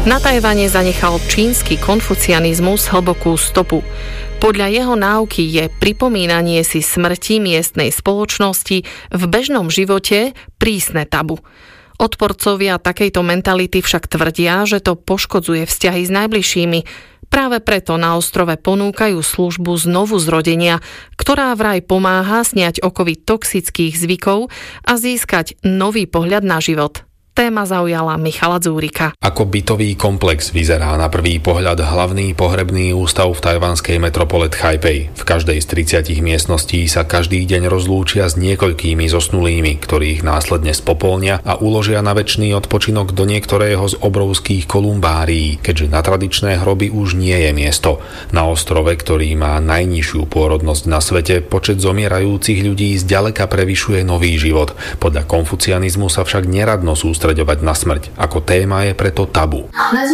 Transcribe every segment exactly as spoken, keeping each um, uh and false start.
Na Tajvane zanechal čínsky konfucianizmus hlbokú stopu. Podľa jeho náuky je pripomínanie si smrti miestnej spoločnosti v bežnom živote prísne tabu. Odporcovia takejto mentality však tvrdia, že to poškodzuje vzťahy s najbližšími. Práve preto na ostrove ponúkajú službu znovu zrodenia, ktorá vraj pomáha sňať okovy toxických zvykov a získať nový pohľad na život. Téma zaujala Michala Dzúrika. Ako bytový komplex vyzerá na prvý pohľad hlavný pohrebný ústav v tajvanskej metropole Taipei. V každej z tridsiatich miestností sa každý deň rozlúčia s niekoľkými zosnulými, ktorých následne spopolnia a uložia na večný odpočinok do niektorého z obrovských kolumbárií, keďže na tradičné hroby už nie je miesto. Na ostrove, ktorý má najnižšiu pôrodnosť na svete, počet zomierajúcich ľudí zďaleka prevyšuje nový život. Podľa konfucianizmu sa však neradno sústredovať na smrť. Ako téma je preto tabu.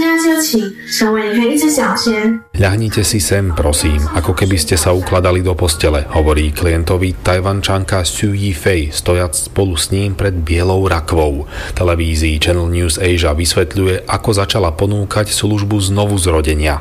Ľahnite si sem, prosím, ako keby ste sa ukladali do postele, hovorí klientovi Tajvančanka Xu Yifei, stojac spolu s ním pred bielou rakvou. Televízii Channel News Asia vysvetľuje, ako začala ponúkať službu znovu zrodenia.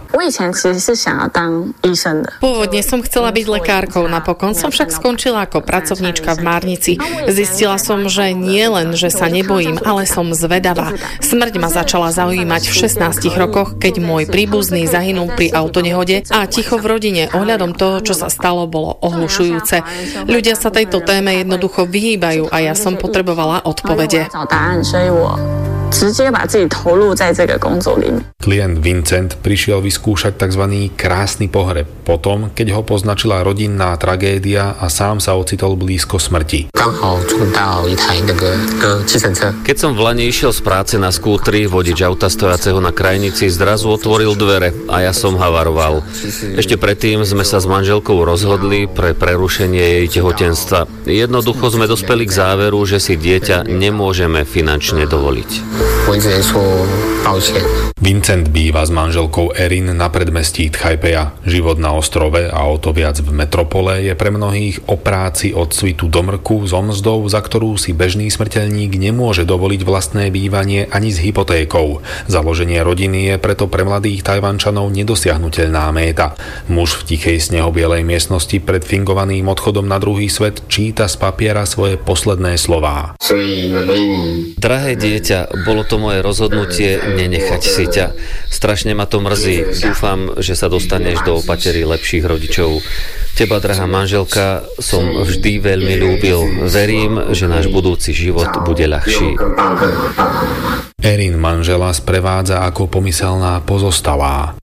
Pôvodne som chcela byť lekárkou, napokon som však skončila ako pracovníčka v márnici. Zistila som, že nie len, že sa nebojím, ale som zvedavá. Smrť ma začala zaujímať v šestnástich rokoch, keď môj príbuzný zahynul pri autonehode a ticho v rodine ohľadom toho, čo sa stalo, bolo ohlušujúce. Ľudia sa tejto téme jednoducho vyhýbajú a ja som potrebovala odpovede. Klient Vincent prišiel vyskúšať tzv. Krásny pohreb potom, keď ho poznačila rodinná tragédia a sám sa ocitol blízko smrti. Keď som v Lani išiel z práce na skútri, vodič auta stojaceho na krajnici zrazu otvoril dvere a ja som havaroval. Ešte predtým sme sa s manželkou rozhodli pre prerušenie jej tehotenstva. Jednoducho sme dospeli k záveru, že si dieťa nemôžeme finančne dovoliť. Vincent býva s manželkou Erin na predmestí Taipeja. Život na ostrove a o to viac v metropole je pre mnohých o práci od svitu do mrku so mzdou, za ktorú si bežný smrteľník nemôže dovoliť vlastné bývanie ani s hypotékou. Založenie rodiny je preto pre mladých Tajvančanov nedosiahnuteľná méta. Muž v tichej snehobielej miestnosti pred fingovaným odchodom na druhý svet číta z papiera svoje posledné slová. Drahé dieťa, bolo to moje rozhodnutie nenechať si ťa. Strašne ma to mrzí. Dúfam, že sa dostaneš do opatery lepších rodičov. Teba, drahá manželka, som vždy veľmi ľúbil. Verím, že náš budúci život bude ľahší. Erin manžela sprevádza ako pomyselná pozostalá.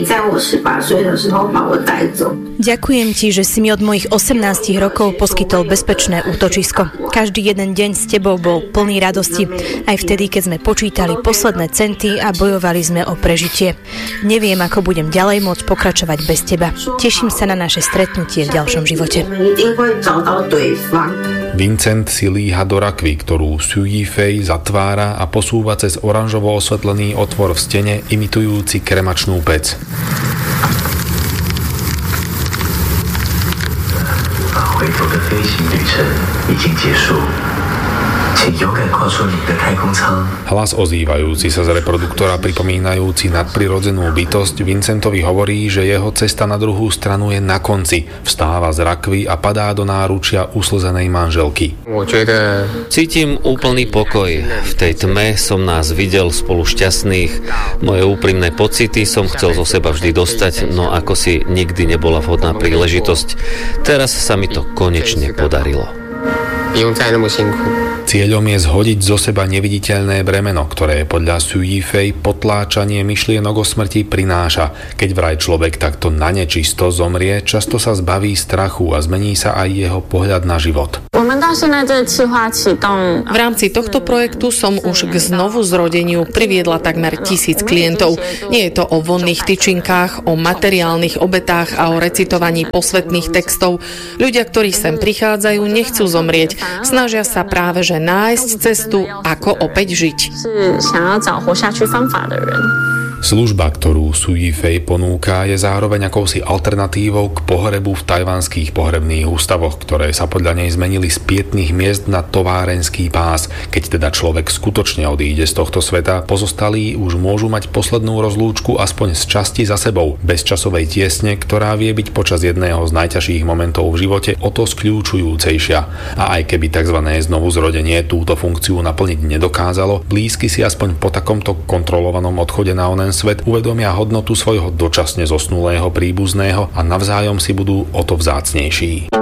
Ďakujem ti, že si mi od mojich osemnástich rokov poskytol bezpečné útočisko. Každý jeden deň s tebou bol plný radosti, aj vtedy, keď sme počítali posledné centy a bojovali sme o prežitie. Neviem, ako budem ďalej môcť pokračovať bez teba. Teším sa na naše stretnutie v ďalšom živote. Vincent si líha do rakvy, ktorú Xu Yifei zatvára a posúva cez oranžovo osvetlený otvor v stene imitujúci kremačnú pec. Hlas ozývajúci sa z reproduktora pripomínajúci nadprirodzenú bytosť Vincentovi hovorí, že jeho cesta na druhú stranu je na konci. Vstáva z rakvy a padá do náručia uslzenej manželky. Cítim úplný pokoj. V tej tme som nás videl spolu šťastných. Moje úprimné pocity som chcel zo seba vždy dostať, no ako si nikdy nebola vhodná príležitosť. Teraz sa mi to konečne podarilo. Cieľom je zhodiť zo seba neviditeľné bremeno, ktoré podľa Xu Yifei potláčanie myšlienok o smrti prináša. Keď vraj človek takto na nečisto zomrie, často sa zbaví strachu a zmení sa aj jeho pohľad na život. V rámci tohto projektu som už k znovu zrodeniu priviedla takmer tisíc klientov. Nie je to o vonných tyčinkách, o materiálnych obetách a o recitovaní posvetných textov. Ľudia, ktorí sem prichádzajú, nechcú zomrieť. Snažia sa práve že nájsť cestu, ako opäť žiť. Služba, ktorú Sui Fei ponúka, je zároveň akousi alternatívou k pohrebu v tajvanských pohrebných ústavoch, ktoré sa podľa nej zmenili z pietných miest na továrenský pás. Keď teda človek skutočne odíde z tohto sveta, pozostalí už môžu mať poslednú rozlúčku aspoň z časti za sebou, bez časovej tiesne, ktorá vie byť počas jedného z najťažších momentov v živote o to skľúčujúcejšia. A aj keby tzv. Znovu zrodenie túto funkciu naplniť nedokázalo, blízky si aspoň po takomto kontrolovanom odchode na onen svet uvedomia hodnotu svojho dočasne zosnulého príbuzného a navzájom si budú o to vzácnejší.